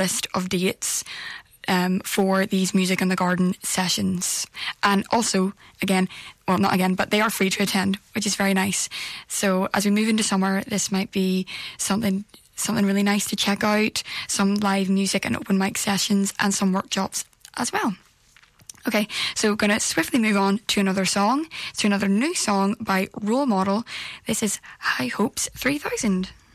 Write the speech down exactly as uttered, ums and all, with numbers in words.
list of dates um, for these Music in the Garden sessions. And also, again, well, not again, but they are free to attend, which is very nice. So as we move into summer, this might be something something really nice to check out, some live music and open mic sessions and some workshops as well. Okay, so we're going to swiftly move on to another song, to another new song by Role Model. This is High Hopes three thousand.